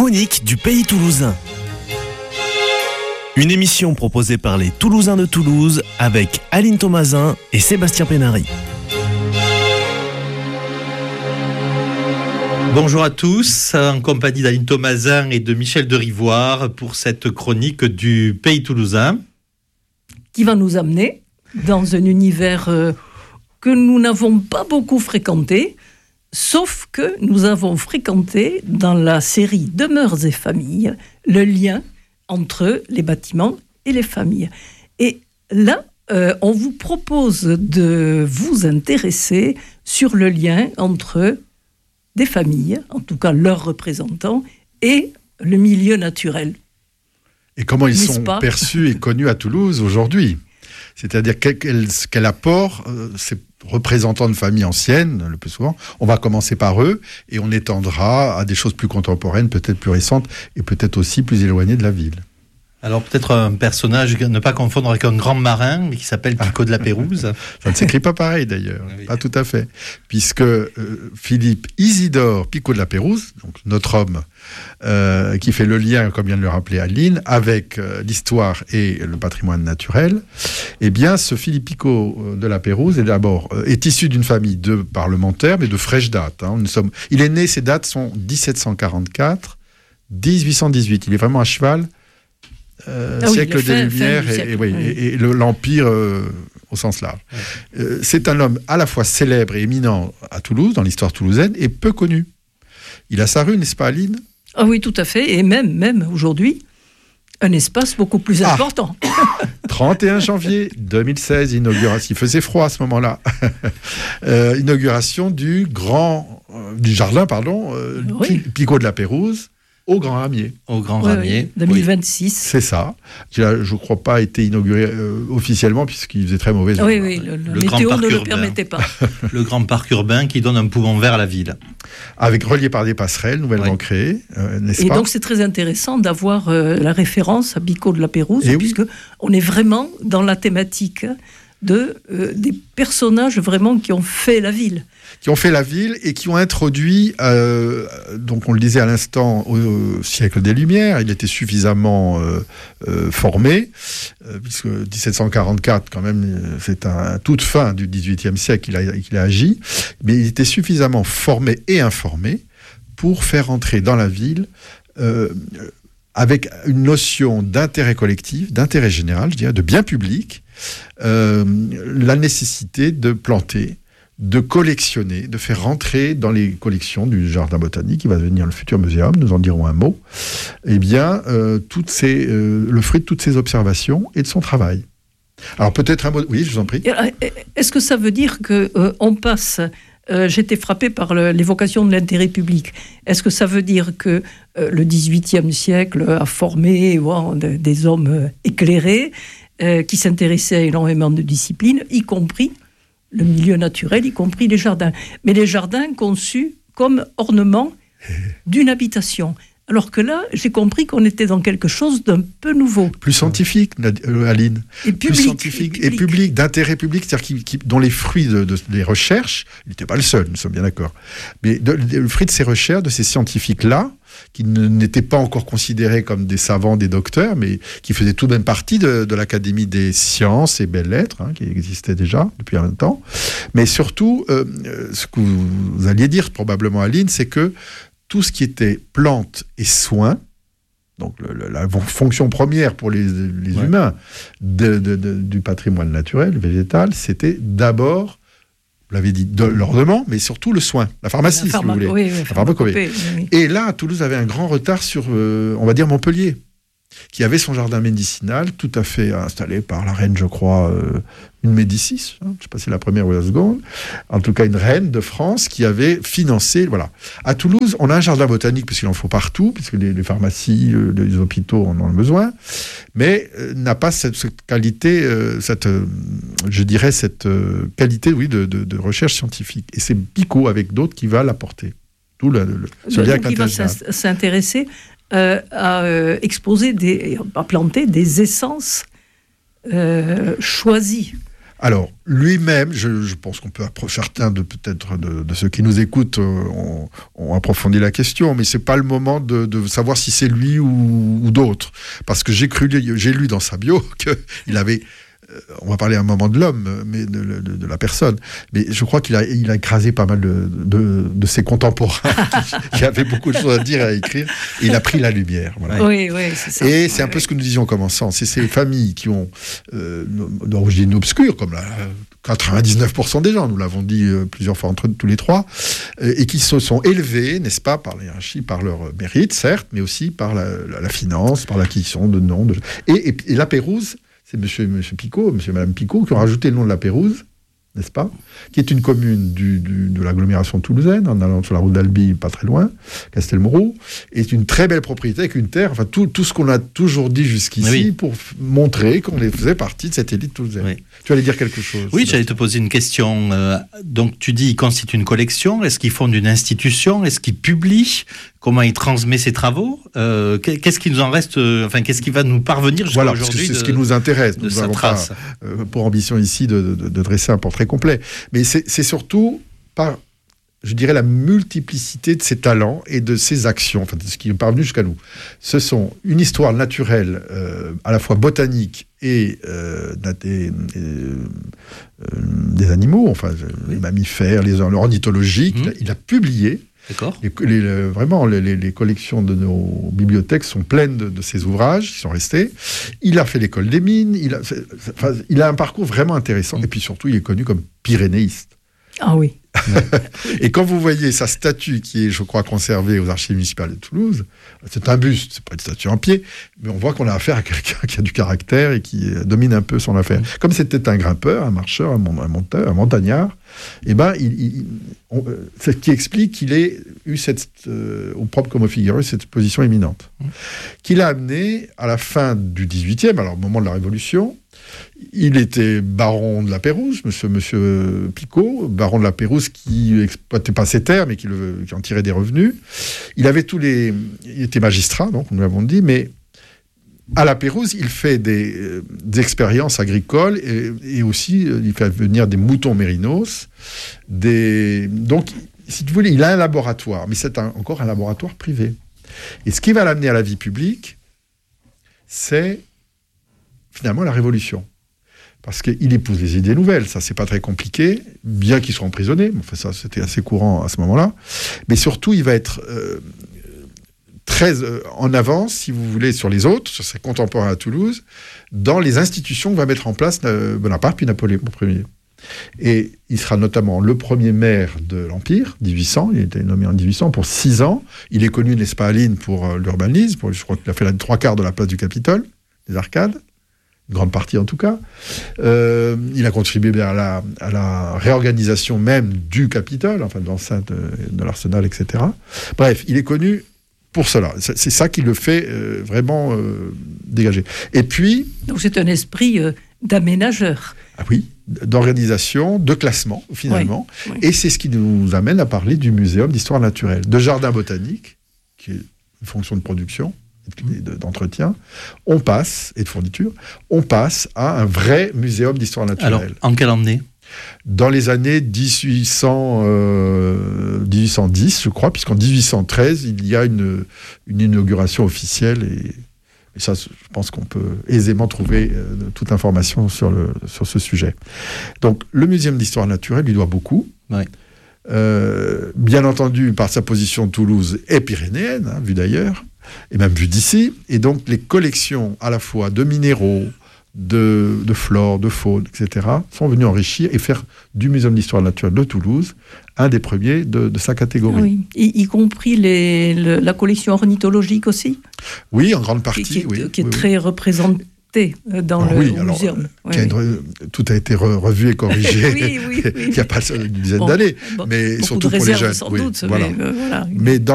chronique du Pays Toulousain. Une émission proposée par les Toulousains de Toulouse avec Aline Thomasin et Sébastien Pénary. Bonjour à tous, en compagnie d'Aline Thomasin et de Michel de Rivoire pour cette chronique du Pays Toulousain. Qui va nous amener dans un univers que nous n'avons pas beaucoup fréquenté, sauf que nous avons fréquenté dans la série Demeures et familles le lien entre les bâtiments et les familles. Et là, on vous propose de vous intéresser sur le lien entre des familles, en tout cas leurs représentants, et le milieu naturel. Et comment ils sont perçus et connus à Toulouse aujourd'hui. C'est-à-dire quel apport ces représentants de familles anciennes, le plus souvent, on va commencer par eux et on étendra à des choses plus contemporaines, peut-être plus récentes et peut-être aussi plus éloignées de la ville. Alors peut-être un personnage, ne pas confondre avec un grand marin, mais qui s'appelle Pico de la Pérouse. Ça ne s'écrit pas pareil d'ailleurs, oui. Pas tout à fait. Puisque Philippe Isidore Pico de la Pérouse, donc notre homme, qui fait le lien, comme vient de le rappeler Aline, avec l'histoire et le patrimoine naturel, eh bien ce Philippe Pico de la Pérouse est issu d'une famille de parlementaires, mais de fraîche date. Il est né, ses dates sont 1744, 1818. Il est vraiment à cheval. Siècle des Lumières et l'Empire au sens large. Ouais. C'est un homme à la fois célèbre et éminent à Toulouse, dans l'histoire toulousaine, et peu connu. Il a sa rue, n'est-ce pas, Aline ? Ah oui, tout à fait. Et même aujourd'hui, un espace beaucoup plus important. 31 janvier 2016, inauguration. Il faisait froid à ce moment-là. Inauguration du jardin, Pico de la Pérouse. Au Grand Ramier. Au Grand Ramier. 2026. Oui. C'est ça. Qui a, je ne crois pas, été inauguré officiellement puisqu'il faisait très mauvais. Oui, le météo ne le permettait pas. Le grand parc urbain qui donne un poumon vert à la ville. Relié par des passerelles nouvellement créées, n'est-ce pas ? Et donc c'est très intéressant d'avoir la référence à Pico de la Pérouse, puisque on est vraiment dans la thématique des personnages vraiment qui ont fait la ville. Qui ont fait la ville et qui ont introduit, donc on le disait à l'instant, au siècle des Lumières, il était suffisamment formé, puisque 1744, quand même, c'est toute fin du XVIIIe siècle qu'il a agi, mais il était suffisamment formé et informé pour faire entrer dans la ville avec une notion d'intérêt collectif, d'intérêt général, je dirais, de bien public, la nécessité de planter, de collectionner, de faire rentrer dans les collections du jardin botanique, qui va devenir le futur muséum, nous en dirons un mot, eh bien, le fruit de toutes ces observations et de son travail. Alors peut-être un mot... Oui, je vous en prie. Est-ce que ça veut dire qu'on passe... j'étais frappé par l'évocation de l'intérêt public. Est-ce que ça veut dire que le XVIIIe siècle a formé des hommes éclairés qui s'intéressaient à énormément de disciplines, y compris le milieu naturel, y compris les jardins. Mais les jardins conçus comme ornement d'une habitation. Alors que là, j'ai compris qu'on était dans quelque chose d'un peu nouveau. Plus scientifique, Aline. Et public. Plus scientifique et public, d'intérêt public, c'est-à-dire dont les fruits des recherches, il n'était pas le seul, nous sommes bien d'accord, mais le fruit de ces recherches, de ces scientifiques-là, qui n'étaient pas encore considérés comme des savants, des docteurs, mais qui faisaient tout de même partie de l'Académie des sciences et belles-lettres, qui existait déjà depuis un temps. Mais surtout, ce que vous alliez dire probablement, Aline, c'est que tout ce qui était plantes et soins, donc la fonction première pour les humains du patrimoine naturel, végétal, c'était d'abord, vous l'avez dit, de l'ornement, mais surtout le soin, la pharmacie, si vous voulez. Oui, la pharmacopée. Oui. Et là, Toulouse avait un grand retard sur, on va dire, Montpellier, qui avait son jardin médicinal tout à fait installé par la reine, je crois, une Médicis, je ne sais pas si c'est la première ou la seconde, en tout cas une reine de France qui avait financé, voilà. À Toulouse, on a un jardin botanique, puisqu'il en faut partout, puisque les pharmacies, les hôpitaux en ont besoin, mais n'a pas cette qualité, cette qualité, oui, de recherche scientifique. Et c'est Pico, avec d'autres, qui va l'apporter. Tout ce lien qui va s'intéresser à exposer, à planter des essences choisies. Alors, lui-même, je pense qu'on peut certains de ceux qui nous écoutent ont approfondi la question, mais c'est pas le moment de savoir si c'est lui ou d'autres, parce que j'ai lu dans sa bio qu'il avait. On va parler à un moment de l'homme, mais de la personne. Mais je crois qu'il a écrasé pas mal de ses contemporains qui avaient beaucoup de choses à dire et à écrire. Et il a pris la lumière. Voilà. Oui, c'est ça. Et c'est un peu ce que nous disions en commençant. C'est ces familles qui ont d'origine obscure, comme 99% des gens, nous l'avons dit plusieurs fois entre tous les trois, et qui se sont élevés, n'est-ce pas, par la hiérarchie, par leur mérite, certes, mais aussi par la finance, par l'acquisition de noms. Et la Pérouse, c'est monsieur et madame Picot qui ont rajouté le nom de la Pérouse, n'est-ce pas, qui est une commune de l'agglomération toulousaine, en allant sur la route d'Albi, pas très loin, Castelmoreau, et c'est une très belle propriété avec une terre, enfin tout ce qu'on a toujours dit jusqu'ici pour montrer qu'on faisait partie de cette élite toulousaine. Oui. Tu allais dire quelque chose? Oui, j'allais te poser une question. Donc tu dis, il constitue une collection. Est-ce qu'ils fonde une institution? Est-ce qu'ils publient? Comment il transmet ses travaux? Qu'est-ce qui nous en reste? Qu'est-ce qui va nous parvenir jusqu'à aujourd'hui? C'est ce qui nous intéresse. Nous n'avons pas pour ambition ici de dresser un portrait complet. Mais c'est surtout par, je dirais, la multiplicité de ses talents et de ses actions, de ce qui est parvenu jusqu'à nous. Ce sont une histoire naturelle, à la fois botanique et des animaux, les mammifères, l'ornithologie. Il a publié. D'accord. Vraiment, les collections de nos bibliothèques sont pleines de ces ouvrages qui sont restés. Il a fait l'école des mines. Il a un parcours vraiment intéressant. Et puis surtout, il est connu comme pyrénéiste. Ah oui. Et quand vous voyez sa statue qui est, je crois, conservée aux archives municipales de Toulouse, c'est un buste, c'est pas une statue en pied, mais on voit qu'on a affaire à quelqu'un qui a du caractère et qui domine un peu son affaire. Comme c'était un grimpeur, un marcheur, un montagnard, ce qui explique qu'il ait eu au propre comme au figuré, cette position éminente, qu'il a amené à la fin du XVIIIe, alors au moment de la Révolution. Il était baron de la Pérouse, monsieur Picot, baron de la Pérouse qui n'exploitait pas ses terres, mais qui en tirait des revenus. Il était magistrat, donc nous l'avons dit, mais à la Pérouse, il fait des expériences agricoles et aussi il fait venir des moutons mérinos. Donc, si tu voulais, il a un laboratoire, mais c'est encore un laboratoire privé. Et ce qui va l'amener à la vie publique, c'est finalement la Révolution. Parce qu'il épouse les idées nouvelles, ça c'est pas très compliqué, bien qu'il soit emprisonné, ça c'était assez courant à ce moment-là, mais surtout il va être très en avance, si vous voulez, sur les autres, sur ses contemporains à Toulouse, dans les institutions que va mettre en place Bonaparte puis Napoléon Ier. Et il sera notamment le premier maire de l'Empire, 1800, il a été nommé en 1800 pour 6 ans, il est connu, n'est-ce pas, Aline, pour l'urbanisme, je crois qu'il a fait les 3/4 de la place du Capitole, des arcades, une grande partie en tout cas. Il a contribué à la réorganisation même du Capitole, de l'enceinte de l'Arsenal, etc. Bref, il est connu pour cela. C'est ça qui le fait vraiment dégager. Et puis... Donc c'est un esprit d'aménageur. Ah oui, d'organisation, de classement, finalement. Oui. Et c'est ce qui nous amène à parler du Muséum d'histoire naturelle, de jardin botanique, qui est une fonction de production, d'entretien, et de fourniture, on passe à un vrai muséum d'histoire naturelle. Alors, en quelle année? Dans les années 1810, je crois, puisqu'en 1813, il y a une inauguration officielle, et ça, je pense qu'on peut aisément trouver toute information sur ce sujet. Donc, le Muséum d'histoire naturelle lui doit beaucoup. Oui. Bien entendu, par sa position de Toulouse et pyrénéenne, vue d'ailleurs, et même vue d'ici, et donc les collections à la fois de minéraux, de flore, de faune, etc., sont venues enrichir et faire du Muséum d'histoire naturelle de Toulouse un des premiers de sa catégorie. Oui, y compris la collection ornithologique aussi. Oui, en grande partie. Qui est très représentée dans le muséum. Tout a été revu et corrigé oui. il n'y a pas une dizaine d'années, mais surtout pour les jeunes. Sans doute, voilà. Mais voilà. Mais